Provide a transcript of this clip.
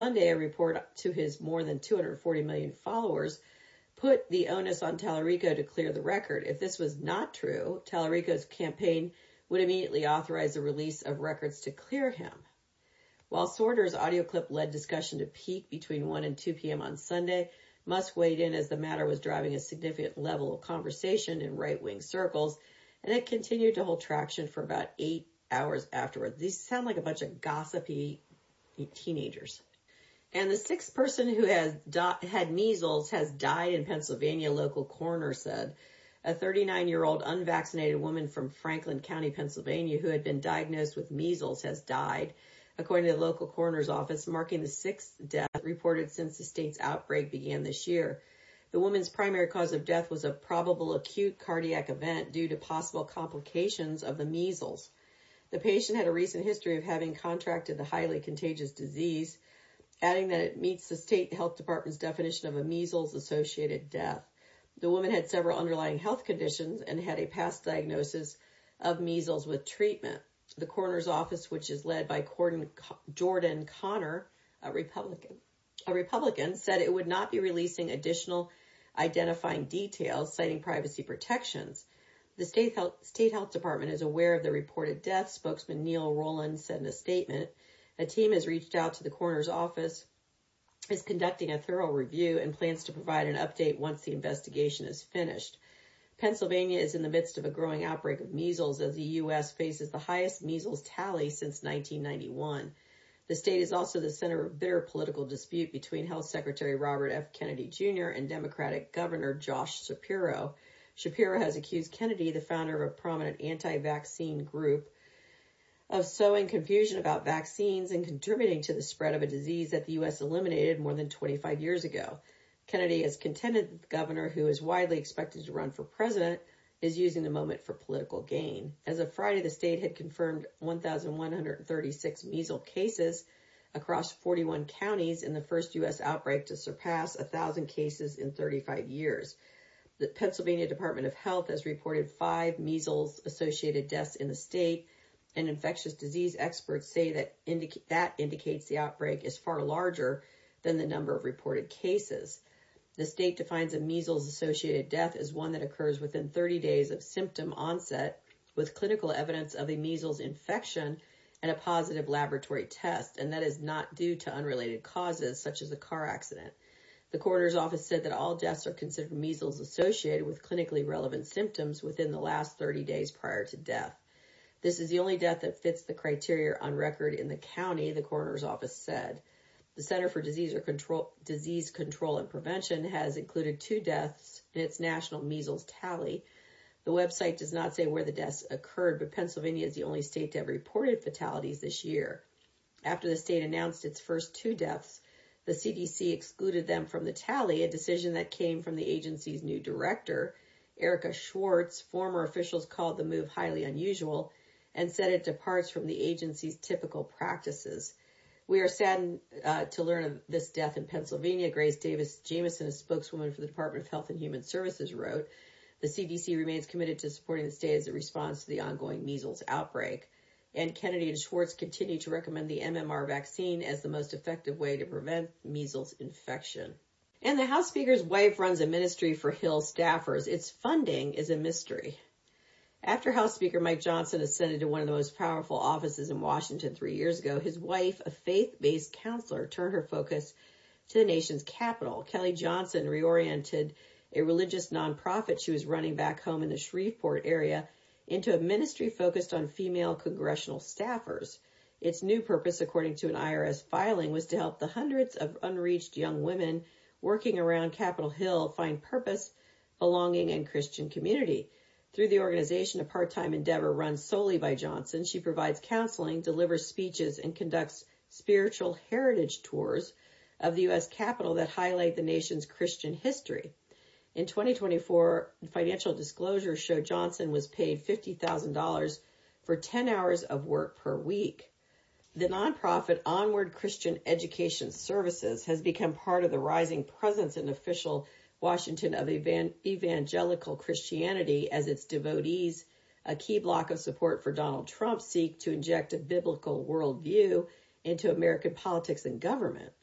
Sunday, a report to his more than 240 million followers put the onus on Tallarico to clear the record. If this was not true, Tallarico's campaign would immediately authorize the release of records to clear him. While Sorter's audio clip led discussion to peak between 1 and 2 p.m. on Sunday, Musk weighed in as the matter was driving a significant level of conversation in right-wing circles, and it continued to hold traction for about 8 hours afterward. These sound like a bunch of gossipy teenagers. And the sixth person who has had measles has died in Pennsylvania, local coroner said. A 39-year-old unvaccinated woman from Franklin County, Pennsylvania, who had been diagnosed with measles has died, according to the local coroner's office, marking the sixth death reported since the state's outbreak began this year. The woman's primary cause of death was a probable acute cardiac event due to possible complications of the measles. The patient had a recent history of having contracted the highly contagious disease, adding that it meets the state health department's definition of a measles-associated death. The woman had several underlying health conditions and had a past diagnosis of measles with treatment. The coroner's office, which is led by Jordan Connor, a Republican, said it would not be releasing additional identifying details, citing privacy protections. The state health department is aware of the reported death, spokesman Neil Rowland said in a statement. A team has reached out to the coroner's office, is conducting a thorough review, and plans to provide an update once the investigation is finished. Pennsylvania is in the midst of a growing outbreak of measles as the U.S. faces the highest measles tally since 1991. The state is also the center of bitter political dispute between Health Secretary Robert F. Kennedy Jr. and Democratic Governor Josh Shapiro. Shapiro has accused Kennedy, the founder of a prominent anti-vaccine group, of sowing confusion about vaccines and contributing to the spread of a disease that the U.S. eliminated more than 25 years ago. Kennedy has contended that the governor, who is widely expected to run for president, is using the moment for political gain. As of Friday, the state had confirmed 1,136 measles cases across 41 counties in the first U.S. outbreak to surpass 1,000 cases in 35 years. The Pennsylvania Department of Health has reported 5 measles-associated deaths in the state, and infectious disease experts say that indicates the outbreak is far larger than the number of reported cases. The state defines a measles-associated death as one that occurs within 30 days of symptom onset with clinical evidence of a measles infection and a positive laboratory test, and that is not due to unrelated causes such as a car accident. The coroner's office said that all deaths are considered measles associated with clinically relevant symptoms within the last 30 days prior to death. This is the only death that fits the criteria on record in the county, the coroner's office said. The Center for Disease Control and Prevention has included 2 deaths in its national measles tally. The website does not say where the deaths occurred, but Pennsylvania is the only state to have reported fatalities this year. After the state announced its first 2 deaths, the CDC excluded them from the tally, a decision that came from the agency's new director, Erica Schwartz. Former officials called the move highly unusual and said it departs from the agency's typical practices. We are saddened to learn of this death in Pennsylvania, Grace Davis Jameson, a spokeswoman for the Department of Health and Human Services, wrote. The CDC remains committed to supporting the state as it responds to the ongoing measles outbreak. And Kennedy and Schwartz continue to recommend the MMR vaccine as the most effective way to prevent measles infection. And the House Speaker's wife runs a ministry for Hill staffers. Its funding is a mystery. After House Speaker Mike Johnson ascended to one of the most powerful offices in Washington 3 years ago, his wife, a faith-based counselor, turned her focus to the nation's capital. Kelly Johnson reoriented a religious nonprofit she was running back home in the Shreveport area into a ministry focused on female congressional staffers. Its new purpose, according to an IRS filing, was to help the hundreds of unreached young women working around Capitol Hill find purpose, belonging, and Christian community. Through the organization, a part-time endeavor run solely by Johnson, she provides counseling, delivers speeches, and conducts spiritual heritage tours of the U.S. Capitol that highlight the nation's Christian history. In 2024, financial disclosures show Johnson was paid $50,000 for 10 hours of work per week. The nonprofit Onward Christian Education Services has become part of the rising presence in official Washington of evangelical Christianity as its devotees, a key block of support for Donald Trump, seek to inject a biblical worldview into American politics and government.